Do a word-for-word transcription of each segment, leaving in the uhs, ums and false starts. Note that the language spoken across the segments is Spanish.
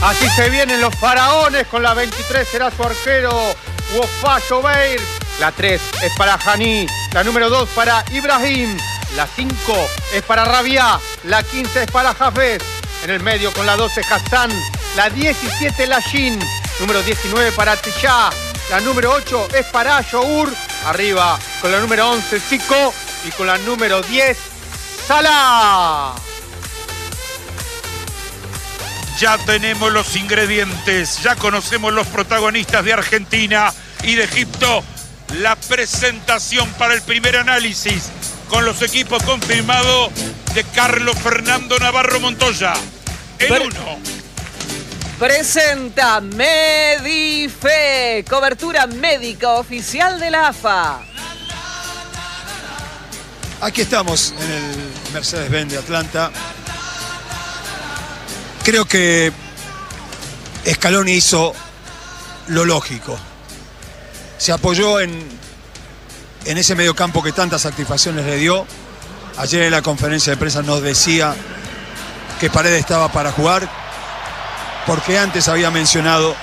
Así se vienen los faraones. Con la veintitrés será su arquero Wafa Jobeir. La tres es para Hani. La número dos para Ibrahim. La cinco es para Rabia. La quince es para Hafez. En el medio con la doce Hassan. La diecisiete Lashin. Número diecinueve para Tijá. La número ocho es para Your. Arriba con la número once Zico. Y con la número diez Salah. Ya tenemos los ingredientes, ya conocemos los protagonistas de Argentina y de Egipto. La presentación para el primer análisis con los equipos confirmados de Carlos Fernando Navarro Montoya. El uno. Presenta Medife, cobertura médica oficial de la A F A. Aquí estamos en el Mercedes-Benz de Atlanta. Creo que Scaloni hizo lo lógico. Se apoyó en, en ese mediocampo que tantas satisfacciones le dio. Ayer en la conferencia de prensa nos decía que Paredes estaba para jugar, porque antes había mencionado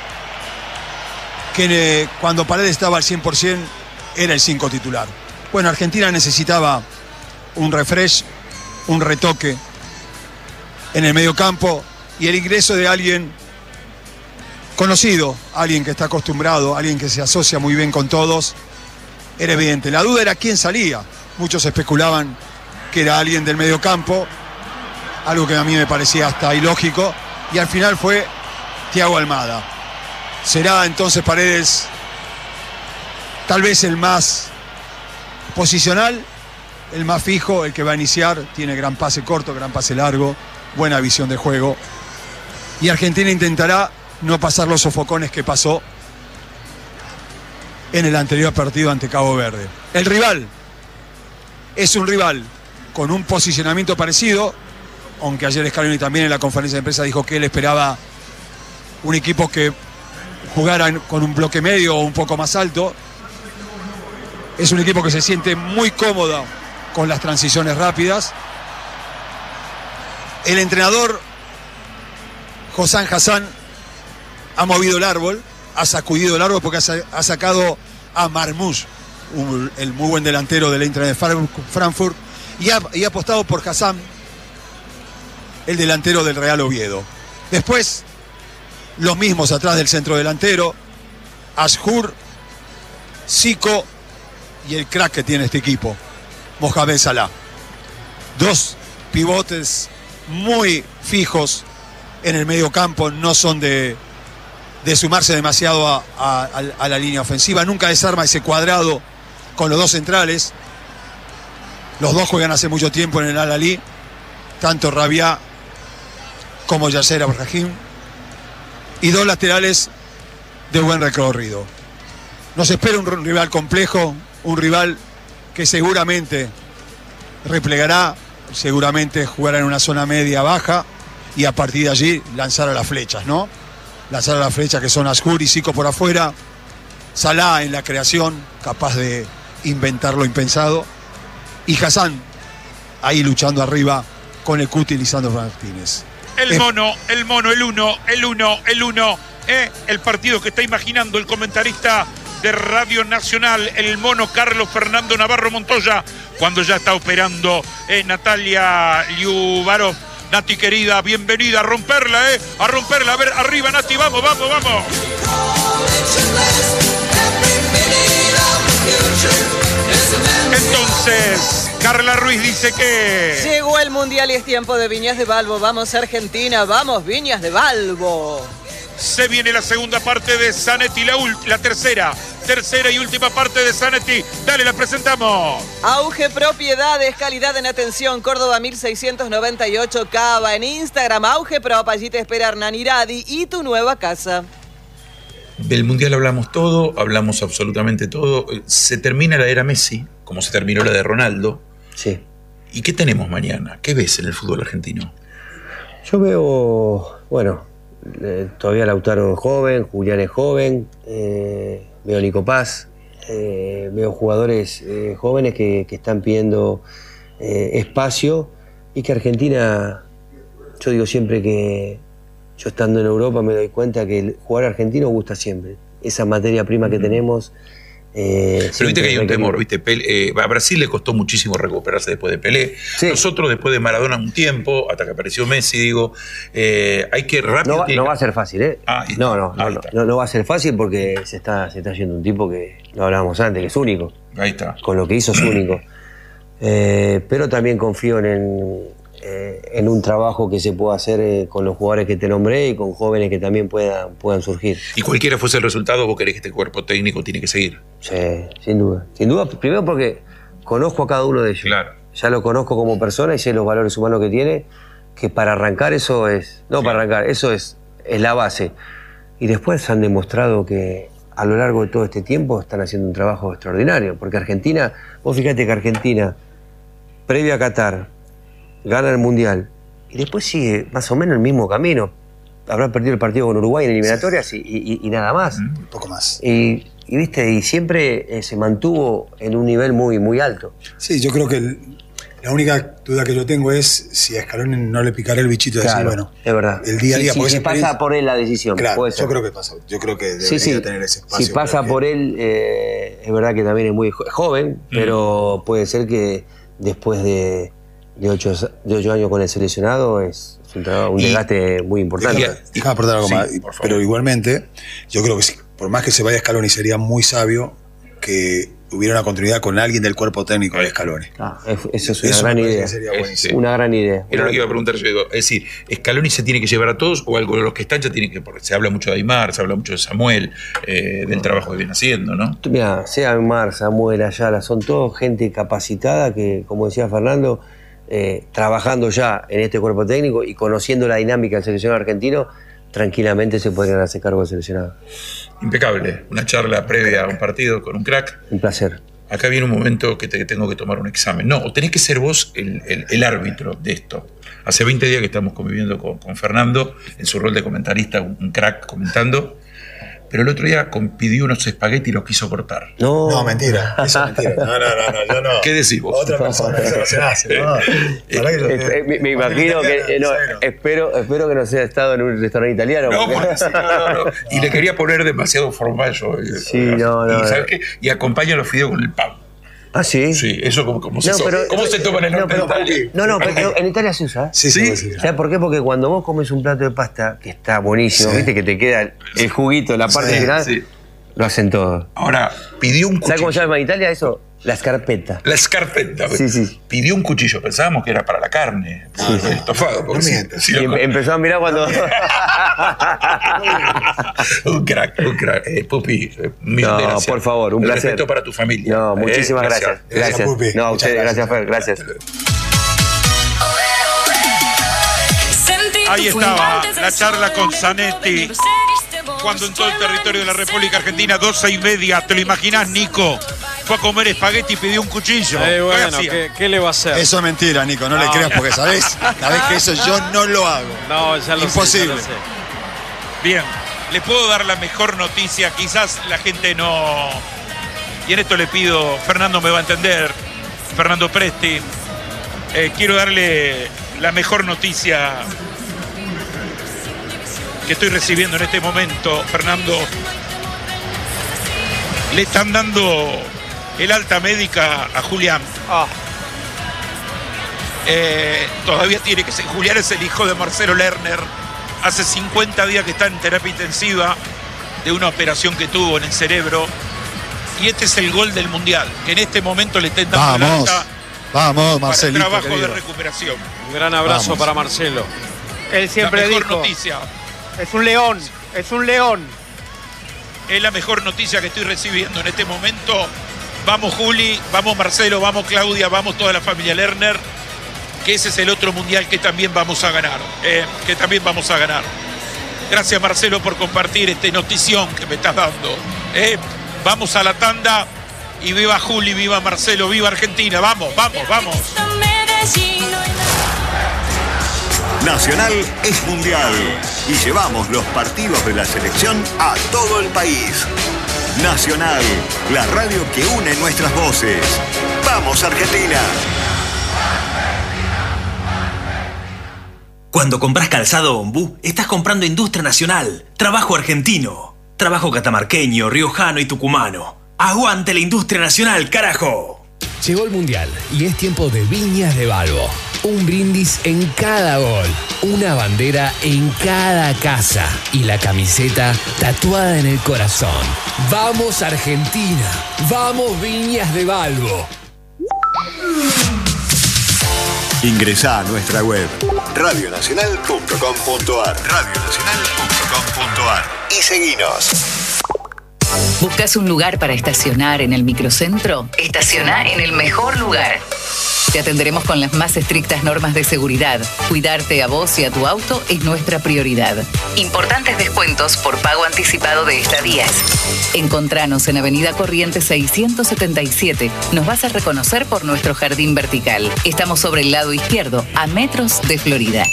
que eh, cuando Paredes estaba al cien por ciento era el cinco titular. Bueno, Argentina necesitaba un refresh, un retoque en el mediocampo y el ingreso de alguien conocido, alguien que está acostumbrado, alguien que se asocia muy bien con todos, era evidente. La duda era quién salía. Muchos especulaban que era alguien del mediocampo, algo que a mí me parecía hasta ilógico, y al final fue Thiago Almada. Será entonces Paredes tal vez el más posicional, el más fijo, el que va a iniciar. Tiene gran pase corto, gran pase largo, buena visión de juego. Y Argentina intentará no pasar los sofocones que pasó en el anterior partido ante Cabo Verde. El rival es un rival con un posicionamiento parecido, aunque ayer Scaloni también en la conferencia de prensa dijo que él esperaba un equipo que jugara con un bloque medio o un poco más alto. Es un equipo que se siente muy cómodo con las transiciones rápidas. El entrenador Hossam Hassan ha movido el árbol, ha sacudido el árbol porque ha sacado a Marmoush, un, el muy buen delantero del Eintracht de Frankfurt, y ha, y ha apostado por Hassan, el delantero del Real Oviedo. Después, los mismos atrás del centro delantero, Ashur, Zico y el crack que tiene este equipo, Mohamed Salah. Dos pivotes muy fijos en el medio campo, no son de, de sumarse demasiado a, a, a la línea ofensiva. Nunca desarma ese cuadrado con los dos centrales. Los dos juegan hace mucho tiempo en el Al-Ahly, tanto Rabia como Yasser Ibrahim, y dos laterales de buen recorrido. Nos espera un rival complejo, un rival que seguramente replegará, seguramente jugará en una zona media baja y a partir de allí lanzar a las flechas, ¿no? Lanzar a las flechas que son Ashur y Zico por afuera, Salah en la creación, capaz de inventar lo impensado, y Hassan ahí luchando arriba con el Cuti Lisandro Martínez. El eh. mono, el mono, el uno, el uno, el uno, eh, el partido que está imaginando el comentarista de Radio Nacional, el mono Carlos Fernando Navarro Montoya, cuando ya está operando eh, Natalia Liubarov. Nati querida, bienvenida, a romperla, eh, a romperla, a ver, arriba Nati, vamos, vamos, vamos. Entonces, Carla Ruiz dice que... llegó el Mundial y es tiempo de Viñas de Balbo. Vamos Argentina, vamos Viñas de Balbo. Se viene la segunda parte de Zanetti, la, la tercera, tercera y última parte de Zanetti. Dale, la presentamos. Auge Propiedades, calidad en atención, Córdoba mil seiscientos noventa y ocho, Cava. En Instagram, Auge Prop, allí te espera Hernán Iradi y tu nueva casa. Del Mundial hablamos todo, hablamos absolutamente todo. Se termina la era Messi, como se terminó la de Ronaldo. Sí. ¿Y qué tenemos mañana? ¿Qué ves en el fútbol argentino? Yo veo, bueno, eh, todavía Lautaro es joven, Julián es joven, eh, veo Nico Paz, eh, veo jugadores eh, jóvenes que, que están pidiendo eh, espacio y que Argentina, yo digo siempre que yo estando en Europa me doy cuenta que el jugador argentino gusta siempre. Esa materia prima que tenemos. Eh, Pero viste que hay un requerimos. temor, ¿viste? Pelé, eh, a Brasil le costó muchísimo recuperarse después de Pelé. Sí. Nosotros después de Maradona un tiempo, hasta que apareció Messi, digo, eh, hay que rápido... No va, tiene- no va a ser fácil, ¿eh? Ah, ahí está, no, no, no, ahí no, está. no, no va a ser fácil porque se está, se está yendo un tipo que, lo hablábamos antes, que es único. Ahí está. Con lo que hizo es único. Eh, pero también confío en, en, eh, en un trabajo que se pueda hacer eh, con los jugadores que te nombré y con jóvenes que también puedan, puedan surgir. Y cualquiera fuese el resultado, vos querés que este cuerpo técnico tiene que seguir. Sí, sin duda. Sin duda, primero porque conozco a cada uno de ellos. Claro. Ya lo conozco como persona y sé los valores humanos que tiene, que para arrancar eso es... No, Sí. para arrancar, eso es, es la base. Y después han demostrado que a lo largo de todo este tiempo están haciendo un trabajo extraordinario. Porque Argentina, vos fíjate que Argentina, previo a Qatar, gana el Mundial y después sigue más o menos el mismo camino. Habrá perdido el partido con Uruguay en eliminatorias y, y- y nada más. Un poco más. Y, y, viste, y siempre eh, se mantuvo en un nivel muy, muy alto. Sí, yo creo que el- la única duda que yo tengo es si a Scaloni no le picará el bichito de decir, bueno, es verdad. el día a día, Sí, porque sí, esa si pasa experiencia- por él la decisión. Claro, puede yo ser. creo que pasa. Yo creo que debería Sí, sí. tener ese espacio. Si pasa porque- por él, eh, es verdad que también es muy jo- joven, pero puede ser que después de, de, ocho, de ocho años con el seleccionado es, es un, trabajo- un Y- desgaste muy importante. Déjame, déjame aportar algo Sí, más. por favor. Pero igualmente, yo creo que sí, por más que se vaya Scaloni, sería muy sabio que hubiera una continuidad con alguien del cuerpo técnico de Scaloni. Ah, es- eso es una Eso me gran parece idea. que sería Es- buenísimo. sí. Una gran idea. Era lo que iba a preguntar yo. Digo, es decir, ¿Scaloni se tiene que llevar a todos o algo de los que están ya tienen que...? Porque se habla mucho de Aymar, se habla mucho de Samuel, eh, del trabajo que viene haciendo, ¿no? Mira, sea Mar, Samuel, Ayala, son todos gente capacitada que, como decía Fernando, eh, trabajando ya en este cuerpo técnico y conociendo la dinámica del seleccionado argentino, tranquilamente se podrían hacer cargo del seleccionado. Impecable. Una charla previa a un partido con un crack. Un placer. Acá viene un momento que, te, que tengo que tomar un examen. No, o tenés que ser vos el, el- el árbitro de esto. Hace veinte días que estamos conviviendo con, con Fernando, en su rol de comentarista, un, un crack comentando, pero el otro día con- pidió unos espaguetis y los quiso cortar. No, No, mentira. Eso es mentira. No, no, no, no, yo no. ¿Qué decís vos? Otra persona, eso no se hace. No. Pará que yo Eh, te- eh, me, me imagino que. eh, no, Cero. espero, espero que no sea estado en un restaurante italiano. No, porque- porque sí, no, no, no. Y le quería poner demasiado formallo. eh, Sí, no, no, Y, ¿sabes no. qué? Y acompaña los fideos con el pan. Ah, sí. Sí, eso como, como se, No, so- pero- ¿Cómo se toma en el no, norte pero- de Italia? No, no, pero en Italia se usa. ¿eh? Sí, ¿Sí? sí, sí. ¿Sabes por qué? Porque cuando vos comes un plato de pasta, que está buenísimo, Sí. viste que te queda el juguito, la parte Sí, final, sí. lo hacen todo. Ahora, pidió un ¿Sabes cuchillo. cómo se llama en Italia eso? La escarpeta. La escarpeta. Sí, sí. Pidió un cuchillo. Pensábamos que era para la carne. Sí, sí. El estofado. porque No si- mientas. si Y lo em- com- empezó a mirar cuando. un crack, un crack. Eh, Pupi, eh, mil No, gracias. por favor, un El placer. respeto para tu familia. No, Eh, muchísimas gracias. Gracias, Gracias. Pupi. No, a Muchas ustedes, gracias, gracias. Fer, gracias. Ahí estaba la charla con Zanetti, cuando en todo el territorio de la República Argentina, doce y media, ¿te lo imaginás, Nico? Fue a comer espagueti y pidió un cuchillo. Eh, ¿Qué bueno, hacía? ¿qué, qué le va a hacer? Eso es mentira, Nico, no, le No. creas porque sabés, sabés que eso yo no lo hago. No, ya lo Imposible. sé, ya lo sé. Bien, le puedo dar la mejor noticia, quizás la gente no... Y en esto le pido, Fernando me va a entender, Fernando Presti, eh, quiero darle la mejor noticia que estoy recibiendo en este momento, Fernando. Le están dando el alta médica a Julián. Ah, Eh, todavía tiene que ser. Julián es el hijo de Marcelo Lerner. Hace cincuenta días que está en terapia intensiva de una operación que tuvo en el cerebro. Y este es el gol del Mundial, que en este momento le estén dando el Vamos, alta vamos, para Marcelito. trabajo querido. de recuperación. un gran abrazo Vamos. para Marcelo. Él La siempre mejor dijo, noticia. es un león, es un león. Es la mejor noticia que estoy recibiendo en este momento. Vamos Juli, vamos Marcelo, vamos Claudia, vamos toda la familia Lerner, que ese es el otro mundial que también vamos a ganar, eh, que también vamos a ganar. Gracias Marcelo por compartir esta notición que me estás dando. eh. Vamos a la tanda y viva Juli, viva Marcelo, viva Argentina. Vamos, vamos, vamos. Nacional es mundial y llevamos los partidos de la selección a todo el país. Nacional, la radio que une nuestras voces. ¡Vamos, Argentina! Cuando compras calzado Ombú, estás comprando industria nacional, trabajo argentino, trabajo catamarqueño, riojano y tucumano. ¡Aguante la industria nacional, carajo! Llegó el Mundial y es tiempo de Viñas de Balbo. Un brindis en cada gol, una bandera en cada casa y la camiseta tatuada en el corazón. ¡Vamos Argentina! ¡Vamos Viñas de Balbo! Ingresá a nuestra web radio nacional punto com punto ar radio nacional punto com punto ar y seguinos. ¿Buscas un lugar para estacionar en el microcentro? Estaciona en el mejor lugar. Te atenderemos con las más estrictas normas de seguridad. Cuidarte a vos y a tu auto es nuestra prioridad. Importantes descuentos por pago anticipado de estadías. Encontranos en Avenida Corrientes seiscientos setenta y siete. Nos vas a reconocer por nuestro jardín vertical. Estamos sobre el lado izquierdo, a metros de Florida.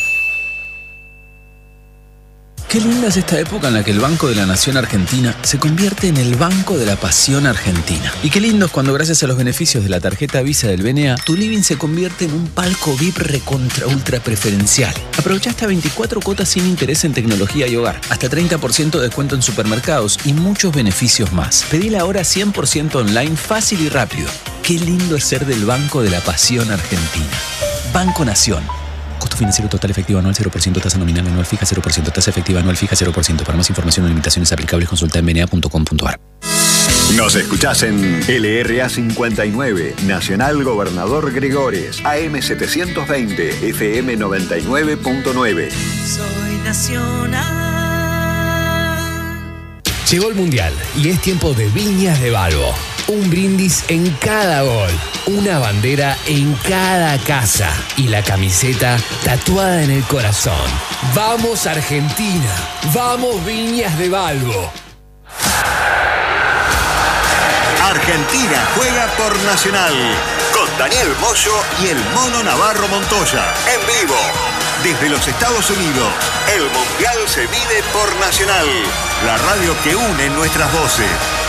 Qué linda es esta época en la que el Banco de la Nación Argentina se convierte en el Banco de la Pasión Argentina. Y qué lindo es cuando gracias a los beneficios de la tarjeta Visa del B N A, tu living se convierte en un palco V I P recontra ultra preferencial. Aprovecha hasta veinticuatro cuotas sin interés en tecnología y hogar, hasta treinta por ciento de descuento en supermercados y muchos beneficios más. Pedila ahora cien por ciento online, fácil y rápido. Qué lindo es ser del Banco de la Pasión Argentina. Banco Nación. Costo financiero total efectivo anual cero por ciento, tasa nominal anual fija cero por ciento, tasa efectiva anual fija cero por ciento. Para más información o limitaciones aplicables consulta en b n a punto com punto ar. Nos escuchás en L R A cincuenta y nueve, Nacional Gobernador Gregores, A M setecientos veinte, F M noventa y nueve punto nueve. Soy nacional. Llegó el Mundial y es tiempo de Viñas de Balbo. Un brindis en cada gol, una bandera en cada casa y la camiseta tatuada en el corazón. ¡Vamos Argentina! ¡Vamos Viñas de Balbo! Argentina juega por Nacional con Daniel Moyo y el Mono Navarro Montoya en vivo desde los Estados Unidos. El Mundial se vive por Nacional, la radio que une nuestras voces.